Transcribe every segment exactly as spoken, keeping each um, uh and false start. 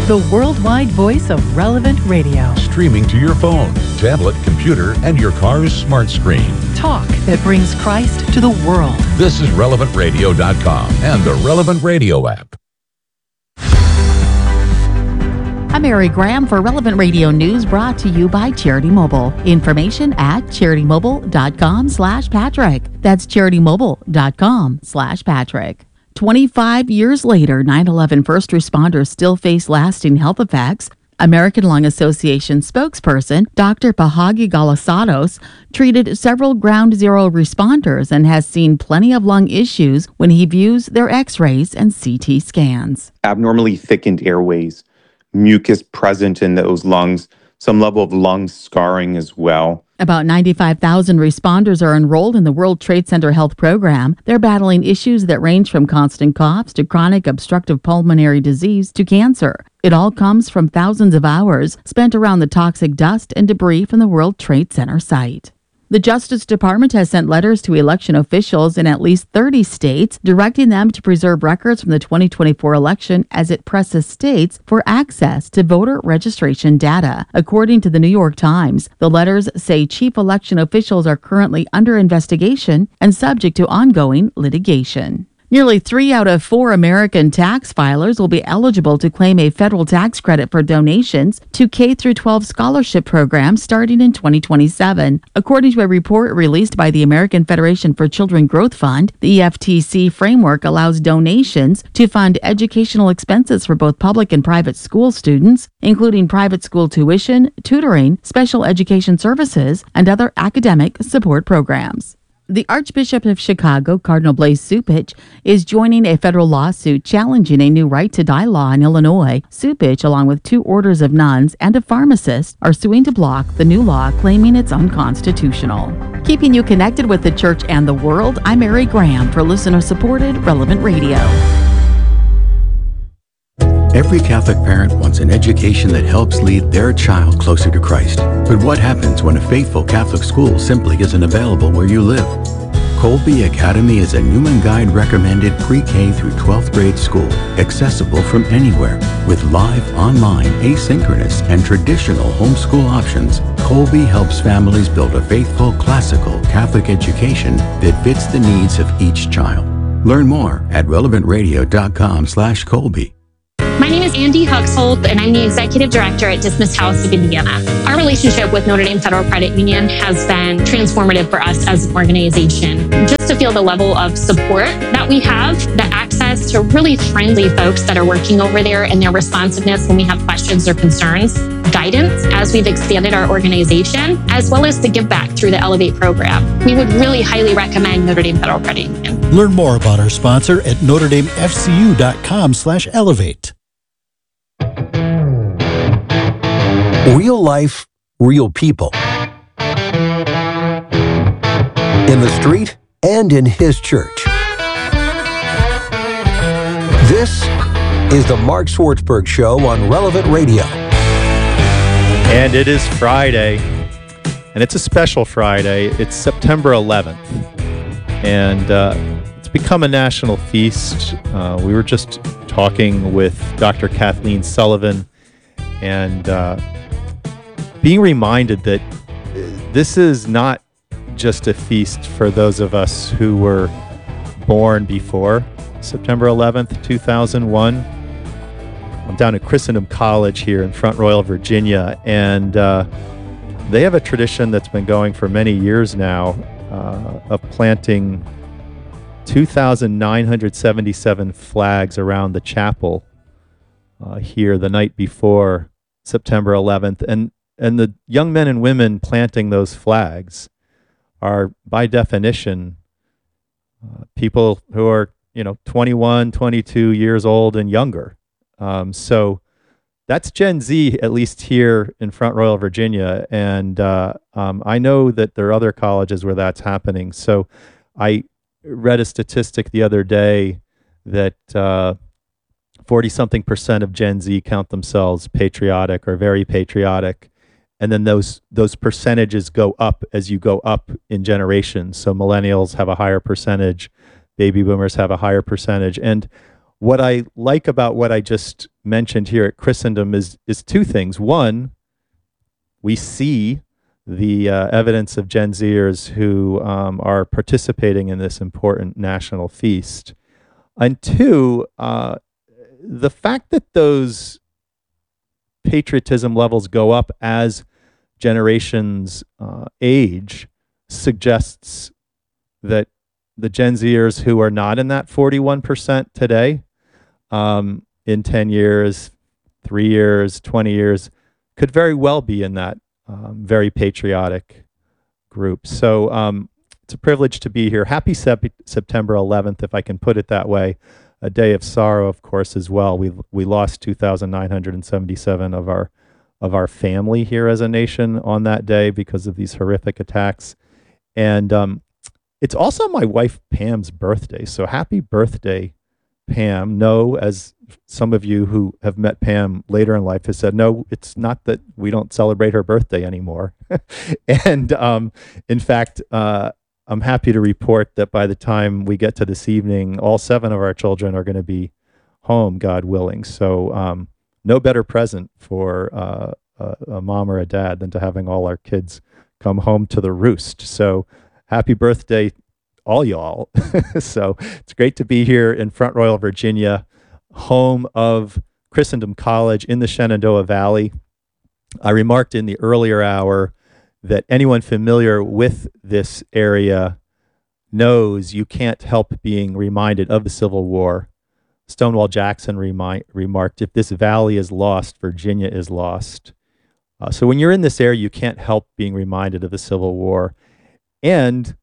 the worldwide voice of Relevant Radio. Streaming to your phone, tablet, computer, and your car's smart screen. Talk that brings Christ to the world. This is relevant radio dot com and the Relevant Radio app. I'm Mary Graham for Relevant Radio News, brought to you by Charity Mobile. Information at charity mobile dot com slash Patrick. That's charity mobile dot com slash Patrick. twenty-five years later, nine eleven first responders still face lasting health effects. American Lung Association spokesperson Doctor Bahagi Galasados treated several Ground Zero responders and has seen plenty of lung issues when he views their x-rays and C T scans. Abnormally thickened airways, mucus present in those lungs, some level of lung scarring as well. About ninety-five thousand responders are enrolled in the World Trade Center Health Program. They're battling issues that range from constant coughs to chronic obstructive pulmonary disease to cancer. It all comes from thousands of hours spent around the toxic dust and debris from the World Trade Center site. The Justice Department has sent letters to election officials in at least thirty states directing them to preserve records from the twenty twenty-four election as it presses states for access to voter registration data. According to the New York Times, the letters say chief election officials are currently under investigation and subject to ongoing litigation. Nearly three out of four American tax filers will be eligible to claim a federal tax credit for donations to K through twelve scholarship programs starting in twenty twenty-seven. According to a report released by the American Federation for Children Growth Fund, the E F T C framework allows donations to fund educational expenses for both public and private school students, including private school tuition, tutoring, special education services, and other academic support programs. The Archbishop of Chicago, Cardinal Blaise Cupich, is joining a federal lawsuit challenging a new right-to-die law in Illinois. Cupich, along with two orders of nuns and a pharmacist, are suing to block the new law, claiming it's unconstitutional. Keeping you connected with the church and the world, I'm Mary Graham for listener-supported Relevant Radio. Every Catholic parent wants an education that helps lead their child closer to Christ. But what happens when a faithful Catholic school simply isn't available where you live? Colby Academy is a Newman Guide recommended pre-K through twelfth grade school, accessible from anywhere. With live, online, asynchronous, and traditional homeschool options, Colby helps families build a faithful, classical Catholic education that fits the needs of each child. Learn more at relevant radio dot com slash Colby. My name is Andy Huxhold, and I'm the Executive Director at Dismas House of Indiana. Our relationship with Notre Dame Federal Credit Union has been transformative for us as an organization. Just to feel the level of support that we have, the access to really friendly folks that are working over there, and their responsiveness when we have questions or concerns, guidance as we've expanded our organization, as well as the give back through the Elevate program. We would really highly recommend Notre Dame Federal Credit Union. Learn more about our sponsor at notre dame f c u dot com slash elevate. Real life, real people. In the street and in his church. This is the Mark Swartzberg Show on Relevant Radio. And it is Friday, and it's a special Friday. It's September eleventh, and uh, it's become a national feast. Uh, we were just talking with Doctor Kathleen Sullivan, and uh, being reminded that this is not just a feast for those of us who were born before September eleventh, two thousand one. I'm down at Christendom College here in Front Royal, Virginia, and uh, they have a tradition that's been going for many years now uh, of planting two thousand nine hundred seventy-seven flags around the chapel uh, here the night before September eleventh. And And the young men and women planting those flags are, by definition, uh, people who are, you know, twenty-one, twenty-two years old and younger. Um, so that's Gen Z, at least here in Front Royal, Virginia. And uh, um, I know that there are other colleges where that's happening. So I read a statistic the other day that uh, forty-something percent of Gen Z count themselves patriotic or very patriotic. And then those those percentages go up as you go up in generations. So millennials have a higher percentage, baby boomers have a higher percentage. And what I like about what I just mentioned here at Christendom is is two things. One, we see the uh, evidence of Gen Zers who um, are participating in this important national feast. And two, uh, the fact that those patriotism levels go up as generations uh, age suggests that the Gen Zers who are not in that forty-one percent today, um, in ten years, three years, twenty years, could very well be in that um, very patriotic group. So um, it's a privilege to be here. Happy Sep- September eleventh, if I can put it that way. A day of sorrow, of course, as well. We we lost two thousand nine hundred seventy-seven of our of our family here as a nation on that day because of these horrific attacks. And um, it's also my wife Pam's birthday. So happy birthday, Pam. No, as some of you who have met Pam later in life has said, no, it's not that we don't celebrate her birthday anymore. And um, in fact, uh, I'm happy to report that by the time we get to this evening, all seven of our children are going to be home, God willing. So um, no better present for uh, a, a mom or a dad than to having all our kids come home to the roost. So happy birthday, all y'all. So it's great to be here in Front Royal, Virginia, home of Christendom College in the Shenandoah Valley. I remarked in the earlier hour that anyone familiar with this area knows you can't help being reminded of the Civil War. Stonewall Jackson remi- remarked, if this valley is lost, Virginia is lost. Uh, so when you're in this area, you can't help being reminded of the Civil War and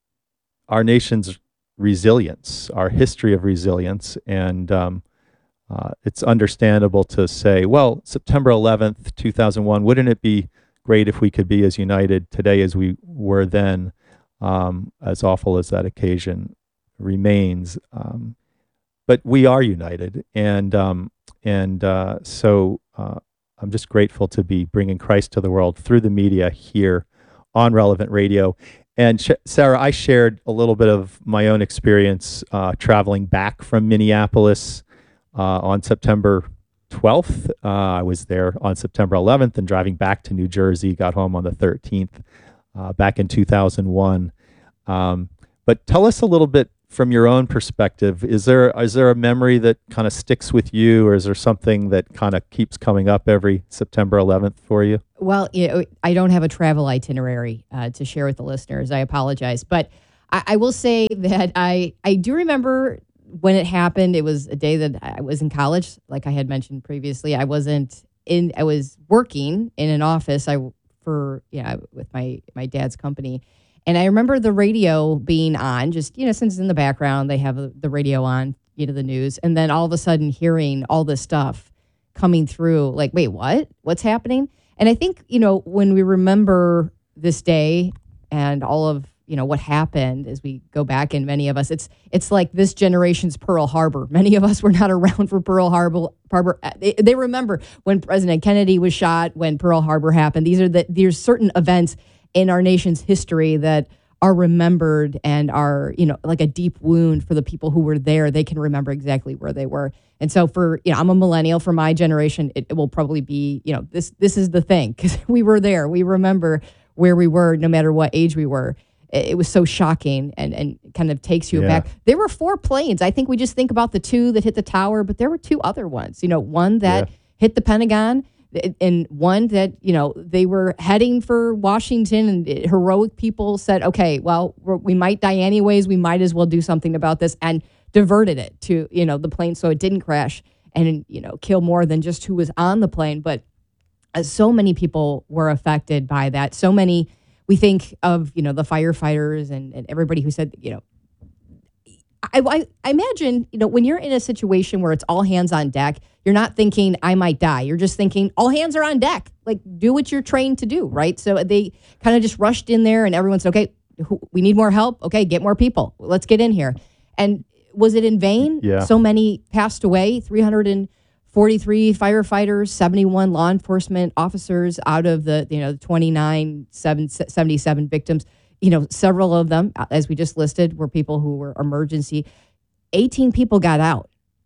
our nation's resilience, our history of resilience. And um, uh, it's understandable to say, well, September eleventh, two thousand one, wouldn't it be great if we could be as united today as we were then, um, as awful as that occasion remains. Um, but we are united. And um, and uh, so uh, I'm just grateful to be bringing Christ to the world through the media here on Relevant Radio. And Sh- Sarah, I shared a little bit of my own experience uh, traveling back from Minneapolis uh, on September twelfth. Uh, I was there on September eleventh and driving back to New Jersey, got home on the thirteenth uh, back in two thousand one. Um, but tell us a little bit from your own perspective. Is there is there a memory that kind of sticks with you, or is there something that kind of keeps coming up every September eleventh for you? Well, you know, I don't have a travel itinerary uh, to share with the listeners. I apologize. But I, I will say that I, I do remember when it happened. It was a day that I was in college, like I had mentioned previously. I wasn't in, I was working in an office I for, yeah, with my, my dad's company. And I remember the radio being on, just, you know, since in the background, they have the radio on, you know, the news. And then all of a sudden hearing all this stuff coming through, like, wait, what? What's happening? And I think, you know, when we remember this day and all of, you know, what happened as we go back, and many of us, it's it's like this generation's Pearl Harbor. Many of us were not around for Pearl Harbor. Harbor. They, they remember when President Kennedy was shot, when Pearl Harbor happened. These are the, there's certain events in our nation's history that are remembered and are, you know, like a deep wound for the people who were there. They can remember exactly where they were. And so for, you know, I'm a millennial. For my generation, it, it will probably be, you know, this this is the thing, because we were there. We remember where we were no matter what age we were. It, it was so shocking and, and kind of takes you yeah. back. There were four planes. I think we just think about the two that hit the tower, but there were two other ones, you know, one that yeah. hit the Pentagon, and one that, you know, they were heading for Washington, and heroic people said, okay, well, we're, we might die anyways. We might as well do something about this, and diverted it to, you know, the plane so it didn't crash and, you know, kill more than just who was on the plane. But uh, so many people were affected by that. So many, we think of, you know, the firefighters and, and everybody who said, you know, I, I, I imagine, you know, when you're in a situation where it's all hands on deck, you're not thinking I might die. You're just thinking all hands are on deck. Like, do what you're trained to do, right? So they kind of just rushed in there, and everyone said, okay, who, we need more help. Okay, get more people. Let's get in here. And was it in vain? Yeah. So many passed away, three hundred forty-three firefighters, seventy-one law enforcement officers out of the, you know, twenty-nine, seventy-seven victims. You know, several of them, as we just listed, were people who were emergency. eighteen people got out.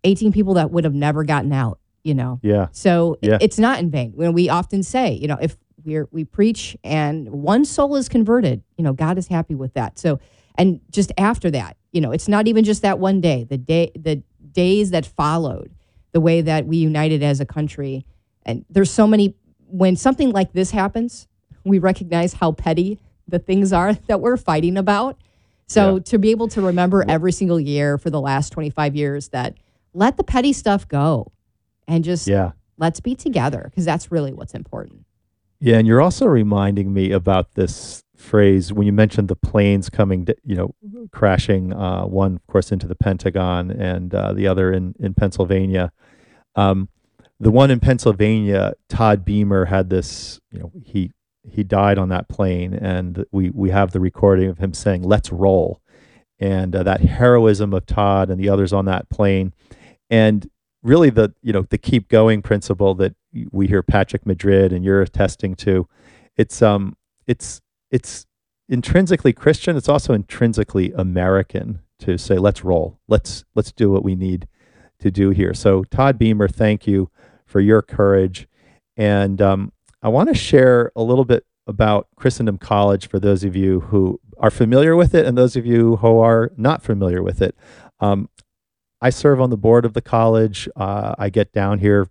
eighteen people that would have never gotten out, you know? Yeah. So Yeah. it's not in vain. When we often say, you know, if we're, we preach and one soul is converted, you know, God is happy with that. So, and just after that, you know, it's not even just that one day, the day, the days that followed, the way that we united as a country. And there's so many, when something like this happens, we recognize how petty the things are that we're fighting about. So Yeah. to be able to remember every single year for the last twenty-five years that let the petty stuff go and just Yeah. let's be together, because that's really what's important. Yeah, and you're also reminding me about this phrase when you mentioned the planes coming, d- you know, crashing. Uh, one, of course, into the Pentagon, and uh, the other in in Pennsylvania. Um, the one in Pennsylvania, Todd Beamer had this. You know, he he died on that plane, and we we have the recording of him saying, "Let's roll," and uh, that heroism of Todd and the others on that plane, and really the you know the keep going principle that we hear Patrick Madrid and you're attesting to. It's um it's it's intrinsically Christian. It's also intrinsically American to say, let's roll. Let's let's do what we need to do here. So Todd Beamer, thank you for your courage. And um, I want to share a little bit about Christendom College for those of you who are familiar with it and those of you who are not familiar with it. Um, I serve on the board of the college. Uh, I get down here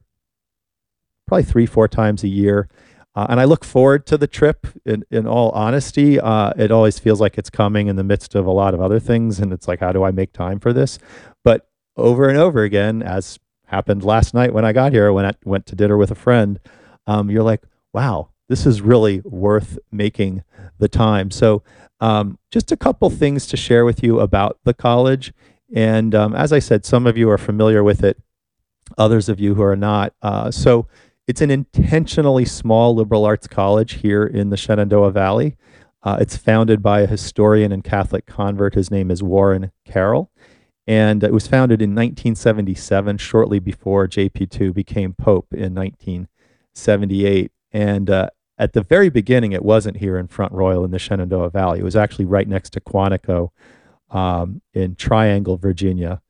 probably three, four times a year. Uh, and I look forward to the trip. In, in all honesty, uh, it always feels like it's coming in the midst of a lot of other things. And it's like, how do I make time for this? But over and over again, as happened last night when I got here, when I went to dinner with a friend, um, you're like, wow, this is really worth making the time. So um, just a couple things to share with you about the college. And um, as I said, some of you are familiar with it, others of you who are not. Uh, so it's an intentionally small liberal arts college here in the Shenandoah Valley. Uh, it's founded by a historian and Catholic convert. His name is Warren Carroll. And it was founded in nineteen seventy-seven, shortly before J P two became Pope in nineteen seventy-eight. And uh, at the very beginning, it wasn't here in Front Royal in the Shenandoah Valley. It was actually right next to Quantico um, in Triangle, Virginia.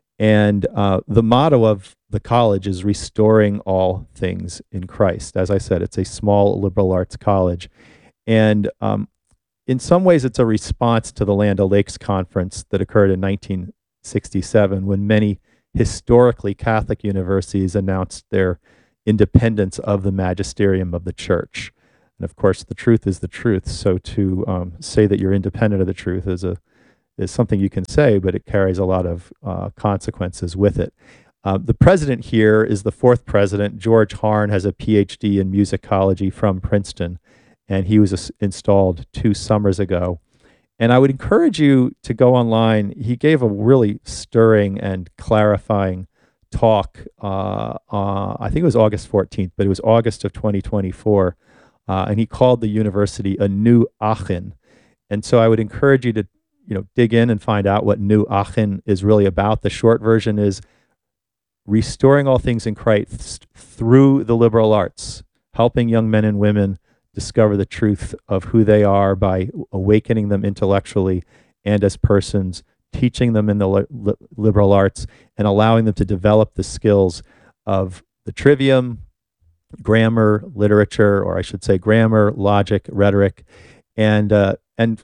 And uh, the motto of the college is restoring all things in Christ. As I said, it's a small liberal arts college. And um, in some ways, it's a response to the Land O'Lakes Conference that occurred in nineteen sixty-seven, when many historically Catholic universities announced their independence of the magisterium of the church. And of course, the truth is the truth. So to um, say that you're independent of the truth is a is something you can say, but it carries a lot of uh, consequences with it. Uh, the president here is the fourth president. George Harn has a P H D in musicology from Princeton, and he was uh, installed two summers ago. And I would encourage you to go online. He gave a really stirring and clarifying talk. Uh, uh, I think it was August fourteenth, but it was August of twenty twenty-four. Uh, and he called the university a new Aachen. And so I would encourage you to you know, dig in and find out what New Aachen is really about. The short version is restoring all things in Christ through the liberal arts, helping young men and women discover the truth of who they are by awakening them intellectually and as persons, teaching them in the li- li- liberal arts, and allowing them to develop the skills of the trivium, grammar, literature, or I should say grammar, logic, rhetoric, and uh, and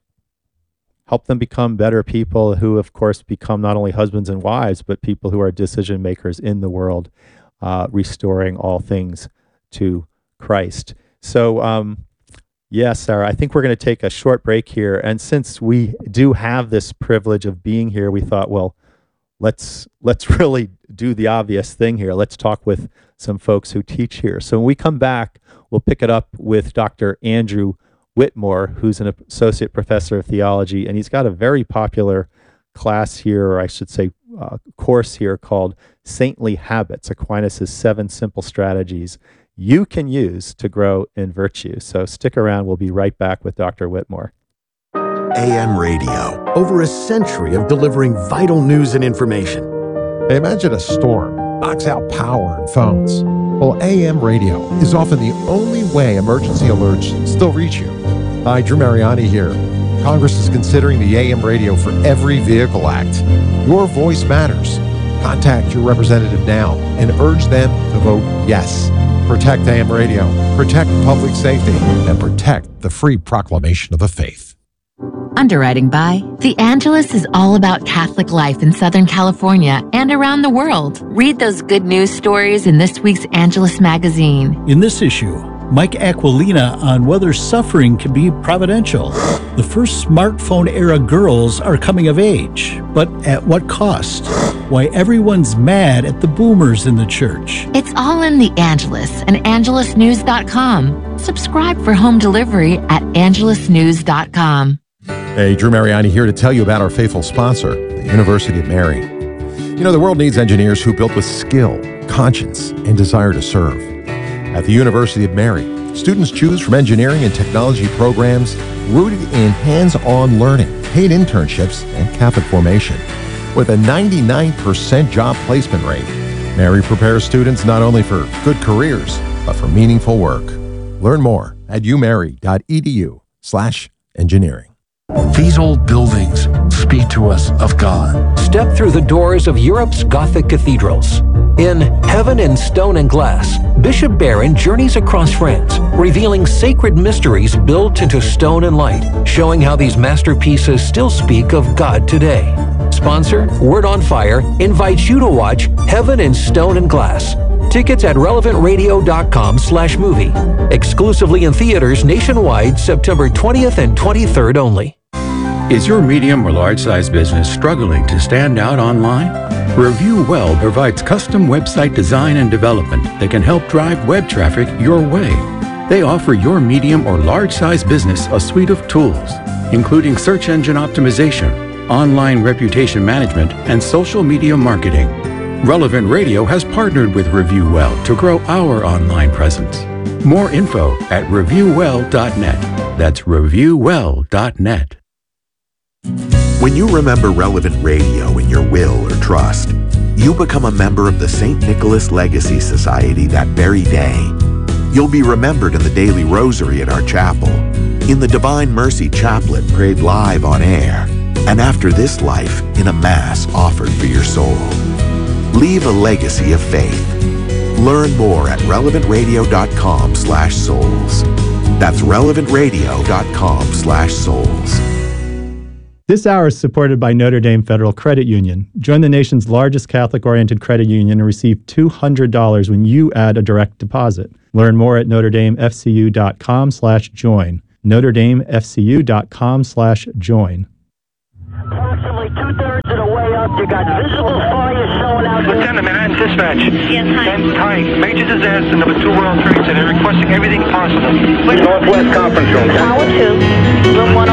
help them become better people who, of course, become not only husbands and wives, but people who are decision makers in the world, uh, restoring all things to Christ. So, um, yes, Sarah, I think we're going to take a short break here. And since we do have this privilege of being here, we thought, well, let's let's really do the obvious thing here. Let's talk with some folks who teach here. So when we come back, we'll pick it up with Doctor Andrew Whitmore, who's an associate professor of theology, and he's got a very popular class here, or I should say uh, course here, called Saintly Habits, Aquinas' Seven Simple Strategies you can use to grow in virtue. So stick around. We'll be right back with Doctor Whitmore. A M radio, over a century of delivering vital news and information. Imagine a storm knocks out power and phones. Well, A M radio is often the only way emergency alerts still reach you. Hi, Drew Mariani here. Congress is considering the A M radio for Every Vehicle Act. Your voice matters. Contact your representative now and urge them to vote yes. Protect A M Radio, protect public safety, and protect the free proclamation of the faith. Underwriting by The Angelus is all about Catholic life in Southern California and around the world. Read those good news stories in this week's Angelus magazine. In this issue, Mike Aquilina on whether suffering can be providential. The first smartphone-era girls are coming of age, but at what cost? Why everyone's mad at the boomers in the church. It's all in The Angelus and angelus news dot com. Subscribe for home delivery at angelus news dot com. Hey, Drew Mariani here to tell you about our faithful sponsor, the University of Mary. You know, the world needs engineers who build with skill, conscience, and desire to serve. At the University of Mary, students choose from engineering and technology programs rooted in hands-on learning, paid internships, and Catholic formation. With a ninety-nine percent job placement rate, Mary prepares students not only for good careers, but for meaningful work. Learn more at umary.edu slash engineering. These old buildings speak to us of God. Step through the doors of Europe's Gothic cathedrals. In Heaven in Stone and Glass, Bishop Barron journeys across France, revealing sacred mysteries built into stone and light, showing how these masterpieces still speak of God today. Sponsor, Word on Fire, invites you to watch Heaven in Stone and Glass. Tickets at relevant radio dot com slash movie. Exclusively in theaters nationwide, September twentieth and twenty-third only. Is your medium or large-size business struggling to stand out online? Review Well provides custom website design and development that can help drive web traffic your way. They offer your medium or large-size business a suite of tools, including search engine optimization, online reputation management, and social media marketing. Relevant Radio has partnered with Review Well to grow our online presence. More info at review well dot net. That's review well dot net. When you remember Relevant Radio in your will or trust, you become a member of the Saint Nicholas Legacy Society that very day. You'll be remembered in the daily rosary at our chapel, in the Divine Mercy Chaplet prayed live on air, and after this life in a Mass offered for your soul. Leave a legacy of faith. Learn more at relevant radio dot com slash souls. That's relevant radio dot com slash souls. This hour is supported by Notre Dame Federal Credit Union. Join the nation's largest Catholic-oriented credit union and receive two hundred dollars when you add a direct deposit. Learn more at notre dame f c u dot com slash join. notre dame f c u dot com slash join. Approximately two-thirds of the way up, you got visible fire showing out. Lieutenant, Manhattan Dispatch. Yes, hi. Stand tight. Major disaster, number two World Trade Center, requesting everything possible. Northwest Conference Room. Tower two, room one